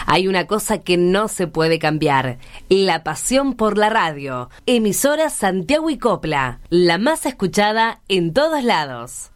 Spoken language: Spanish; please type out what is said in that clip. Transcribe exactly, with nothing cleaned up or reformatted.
Hay una cosa que no se puede cambiar: la pasión por la radio. Emisora Santiago y Copla, la más escuchada en todos lados.